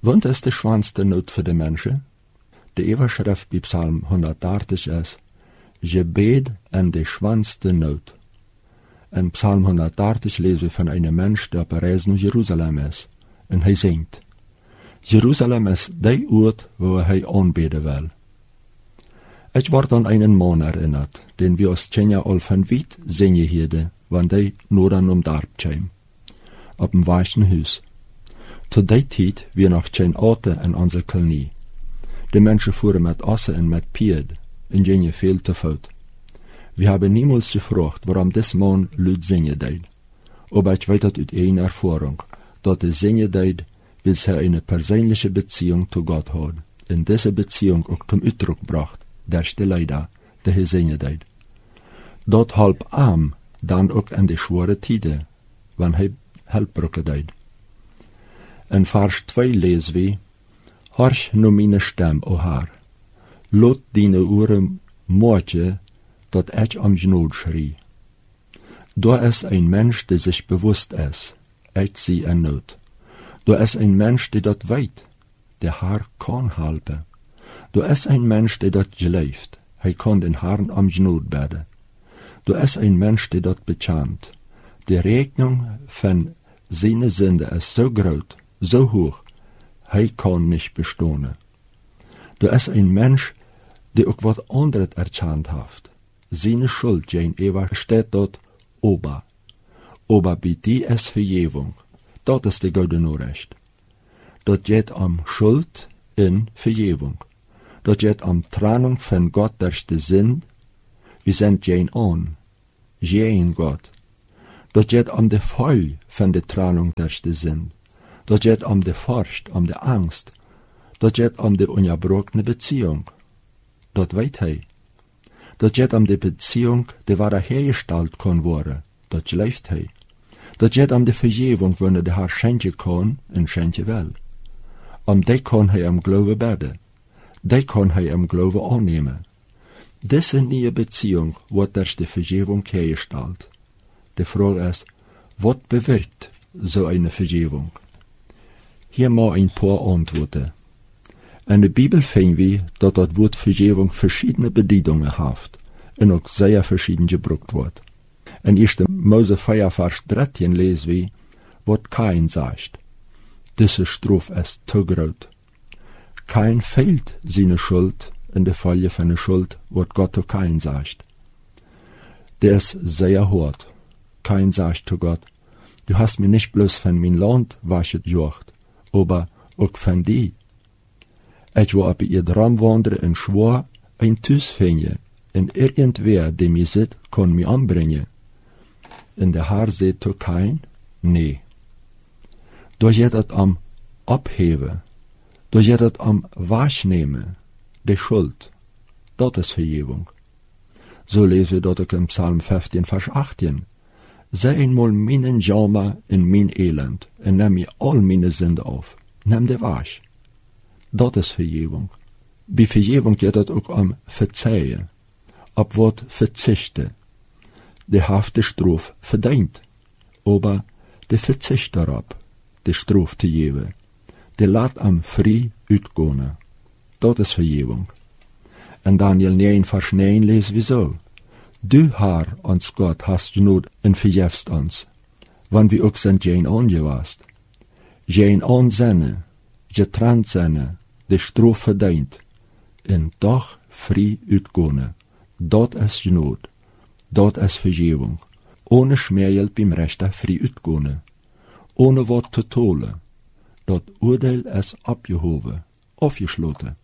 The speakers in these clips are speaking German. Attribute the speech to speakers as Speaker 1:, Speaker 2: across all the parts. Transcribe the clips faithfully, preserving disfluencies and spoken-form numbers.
Speaker 1: Wat is de schwanste nood voor de mensen? De overschrift bij Psalm honderddertig is, Gebed en de schwanste nood. In Psalm honderddertig lezen we van een mens die op reis naar Jeruzalem is. En hij zingt, Jeruzalem is die oord waar hij aanbidden wil. Ik word aan een man herinnerd, den we als Kenia al van wit zingen hielden, want hij noorden om dorp kwam, op een weichen huis. Tot die tijd weer nog geen auto in onze kolonie. De mensen voeren met assen en met pied, en gingen veel te voet. We hebben niemals gevraagd waarom deze man luid zingen deed. Maar ik weet het uit een ervaring, dat de zingen deed, wil hij een persoonlijke beziehung tot God houden. En deze beziehung ook zum uitdruk bracht, der stille de hij zingen deed. Dat halp aan, dan ook in de zware tijden, wanneer hij helpbroeken deed. In vers twee lezen we, Horch nu mijn stem, o Heer. Laat dine oren moordje, dat ik om genood schrie. Daar is een mens die zich bewust is, ik zie in nood. Daar is een mens die dat weet, die haar kan helpen. Daar is een mens die dat gelooft, hij kan den Herrn om genood bidden. Daar is een mens die dat bekent. De rekening van zijn zonde is zo groot, zo hoog, hij kan niet bestaan. Er is een mens die ook wat anderes erkend heeft. Zijn schuld geen eeuwig staat dat oba. Oba bij die is vergeving. Dat is de goede Nachricht. Dat gaat om schuld en vergeving. Dat gaat om trennung van God durch de zin. We zijn geen aan, geen God. Dat gaat om de vol van de trennung durch de zin. Dat gaat om de furcht, om de angst. Dat gaat om de ongebrochene Beziehung. Dat weet hij. Dat gaat om de Beziehung, die waar hergesteld kan worden. Dat gelooft hij. Dat gaat om de vergeving, wanneer de Heer schenken kan en schenken wil. Om die kan hij om geloven bidden. Die kan hij om geloven aannemen. Deze nieuwe Beziehung wordt durch de vergeving hergesteld. De vraag is, wat bewirkt zo'n vergeving? Hier maar een paar antwoorden. In de Bibel vinden we dat dat woord vergeving verschillende bedeutingen heeft en ook zeer verschieden gebruikt wordt. In eerste Mose vier vers dertien lezen we wat Kain zegt. Deze straf is te groot. Kain fehlt zijn schuld in de valje van de schuld wat God tot Kain zegt. Der is zeer hard. Kain zegt tot God, du hast mir nicht bloß von mein Land weggejocht, aber ook van die. Ik wil op je droom wandelen en schwor een thuis vinden, en irgendwer die mij zit, kan mij aanbrengen. En de Heer zei tot Kain, nee. Door je dat om opheven, door je dat om wegnemen, de schuld, dat is vergeving. Zo lezen we dat ook in Psalm vijftien vers achttien. Zij eenmaal mijn jammer en mijn elend, en neem je al mijn zinden af. Neem de weg. Dat is vergeving. Bij vergeving gaat het ook om verzeihen, op wat verzichten. De heeft de straf verdient, aber de verzicht daarop, de straf te geven. De laat hem vrij uitkomen. Dat is vergeving. En Daniel negen vers negen lezen we zo. Du Herr, ons Gott, hast genoeg en verjefst ons, want we ook zijn geen aangewaast. Geen aanzinnen, getrennt zijn, de straf verdient, en toch vrij uitkomen. Dat is genoeg, dat is vergeving. Ohne schmeergeld beim rechter vrij uitkomen. Ohne wat te tolen. Dat oordeel is opgehoven, afgesloten.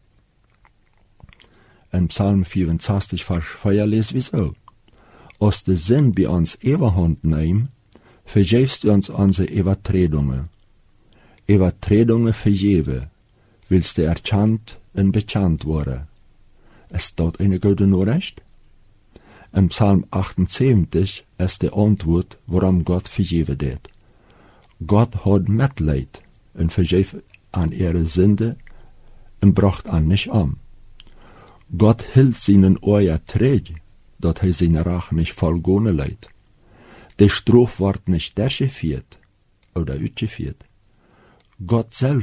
Speaker 1: In Psalm vierenzestig vers vier lezen we zo. Als de zin bij ons overhand neemt, vergeefst u ons onze overtredingen. Overtredingen vergeven, willst du erkannt en bekend worden. Is dat een goede Nachricht? In Psalm achtenzeventig is de antwoord waarom God vergeven deed. God had medleid en vergeef aan ihre Sünde en bracht aan niet om. God hield zijn oor träg, dat hij zijn rach niet volgone leidt. De straf wordt niet durchgeführt oder uitgeführt. God selbst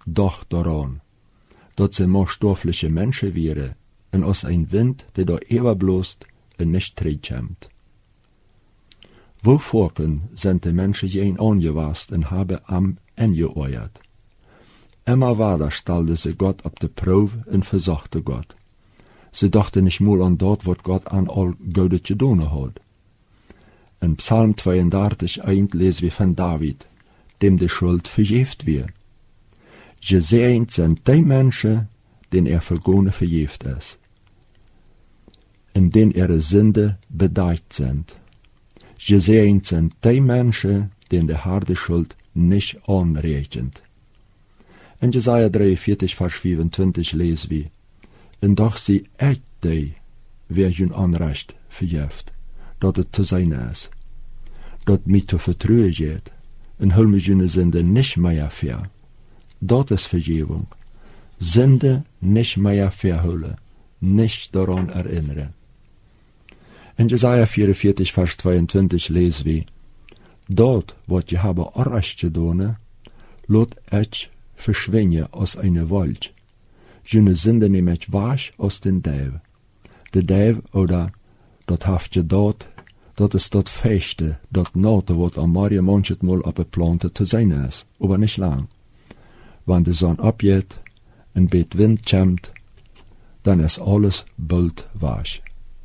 Speaker 1: doch daran, dat ze maar stoffliche Menschen wäre, en aus ein Wind, der da ewer bloßt, en nicht tretkämmt. Wo vorken sind die Menschen jen angewast en habe am engeoiert. Immer weiter stellte sie Gott ab de Probe en versuchte Gott. Sie dachte nicht mal an dort, wat Gott an all Gode gedaan hat. In Psalm zweiunddreißig eins lesen wir von David, dem die Schuld vergeeft wird. Gesegnet sind die Menschen, denen er vergone vergeeft ist, in denen ihre Sünde bedeiht sind. Gesegnet sind die Menschen, denen die harte Schuld nicht anrechnet. In Jesaja dreiundvierzig, Vers vierundzwanzig lesen wir, en doch sie echt die, wer hun Anrecht verjeft, dat het te zijn is, dat mij te vertrouwen geht, en hul mij hun Sünde nicht mehr ver. Dat is Vergebung. Sünde nicht mehr verhüllen, nicht daran erinnern. In Jesaja vierundvierzig, Vers zweiundzwanzig lesen wir, dort, wat je hebben Anrecht gedaan, lot ich verschwinden aus einer Wald. Jene Sünde neem ich wasch aus den Däv. De Däv, oder dat haft je dort, dat is dat feeste, dat note wat am Maria manchet mal op een plante te zijn is, aber nicht lang. Wann de zon abgeht, en bet wind kämmt, dann is alles bald wasch.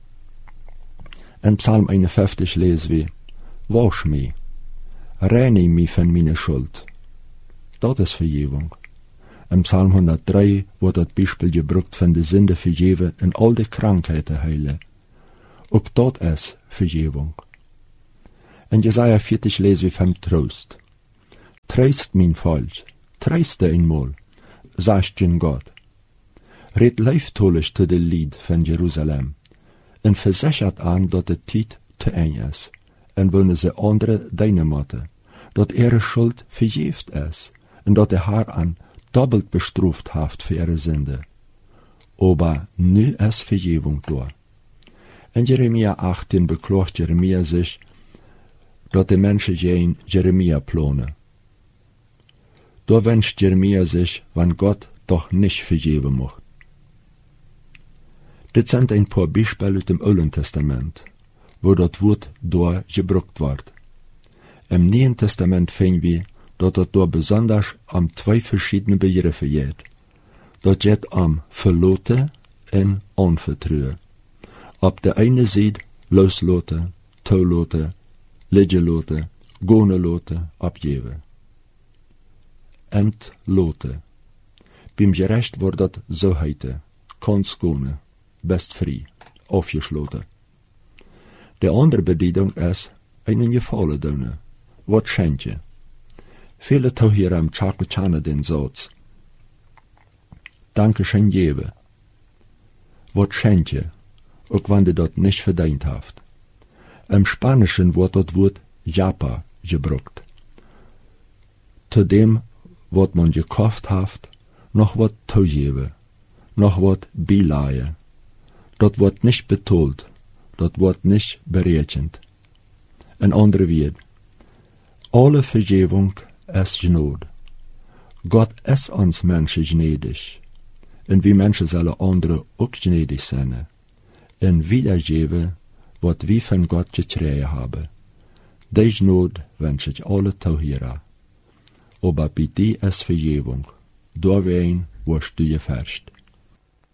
Speaker 1: In Psalm einundfünfzig lesen wir, wasch mich, reinig mich von meine Schuld. Dat is Vergebung. In Psalm hundertdrie wordt dat Beispiel gebruikt van de Sünde vergeven en al de Krankheiten heilen. Ook dat is Vergebung. In Jesaja vierzig lesen wir vom Trost. Tröst mein Volk, tröste einmal, sagt jün Gott. Red leiftolig zu de Lied van Jerusalem en versichert an, dat de tijd te eng is en willen ze andere deine matte, dat ihre Schuld vergeeft is en dat er haar an doppelt bestraft haft für ihre Sünde. Aber nu ist Vergebung da. In Jeremia achtzehn beklagt Jeremia sich, dass die Menschen gehen Jeremia planen. Da wünscht Jeremia sich, wann Gott doch nicht vergeben macht. Das sind ein paar Beispiele aus dem Alten Testament, wo das Wort da gebraucht wird. Im Neuen Testament finden wir, dat het door besonders om twee verschiedene begriffen geht. Dat geht om verloten en onvertrouwen. Op de ene zijde losloten, toeloten, liggeloten, goneloten, opgeven. Entloten. Beim gerecht wordt dat zo heiten, kans gone, best vrij, afgesloten. De andere bediening is een gevallen doen, wat schenkt je. Viele Tauhier am Chakutschane den Satz. Dankeschön gebe. Wat schenkt je, ook wann de dat nicht verdient haft. Im Spanischen wordt dat Wort Japa gebruikt. Zu dem, wat man gekauft haft, noch wat tougeben, noch wat bileihen. Dat wordt nicht betold, dat wordt nicht berechnet. Een andere Wort. Alle Vergebung ist Gnade. Gott ist uns Menschen gnädig. Und wir Menschen sollen andere auch gnädig sein. Und wiedergeben, was wir von Gott gekriegt haben. Die Gnade wünsche ich alle Tauhierer. Aber bei dir ist Vergebung. Durch wen wirst du gefärscht.